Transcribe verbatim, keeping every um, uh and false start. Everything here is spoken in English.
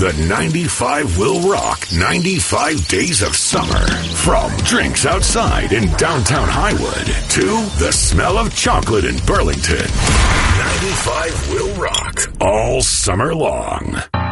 The ninety-five will rock ninety-five days of summer. From drinks outside in downtown Highwood to the smell of chocolate in Burlington. ninety-five will rock all summer long.